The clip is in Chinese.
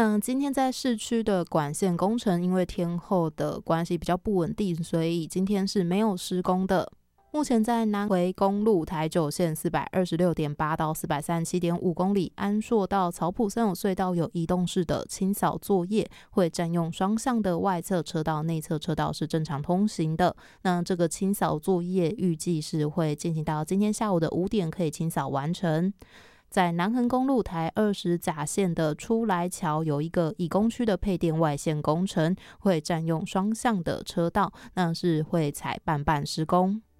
今天在市区的管线工程，因为天候的关系比较不稳定，所以今天是没有施工的。目前在南回公路台九线426.8到437.5公里，安硕到草埔森友隧道有移动式的清扫作业，会占用双向的外侧车道，内侧车道是正常通行的。那这个清扫作业预计是会进行到今天下午的5点，可以清扫完成。在南横公路台20甲线的出来桥有一个以工区的配电外线工程，会占用双向的车道，那是会采半施工。